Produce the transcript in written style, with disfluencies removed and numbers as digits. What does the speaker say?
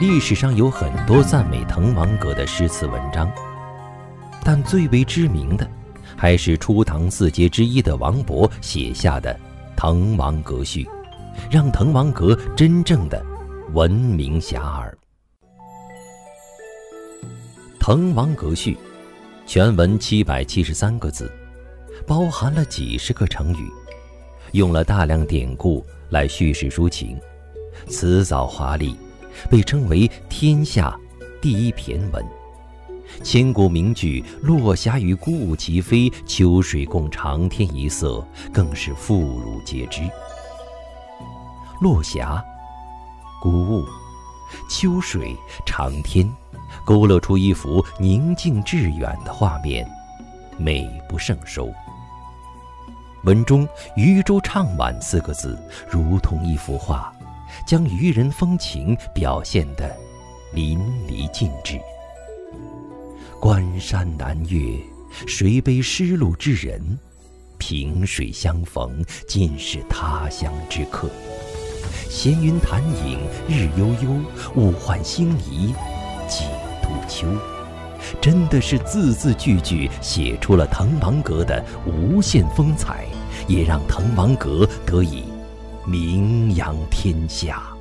历史上有很多赞美滕王阁的诗词文章，但最为知名的还是初唐四杰之一的王勃写下的《滕王阁序》，让滕王阁真正的闻名遐迩。《滕王阁序》全文773个字，包含了几十个成语，用了大量典故来叙事抒情，辞藻华丽，被称为天下第一骈文。千古名句“落霞与孤鹜齐飞，秋水共长天一色”更是妇孺皆知。落霞、孤鹜、秋水、长天，勾勒出一幅宁静致远的画面，美不胜收。文中“渔舟唱晚”4个字如同一幅画，将渔人风情表现得淋漓尽致。关山难越，谁悲失路之人？萍水相逢，尽是他乡之客。闲云潭影日悠悠，物换星移几度秋。真的是字字句句写出了滕王阁的无限风采，也让滕王阁得以名扬天下。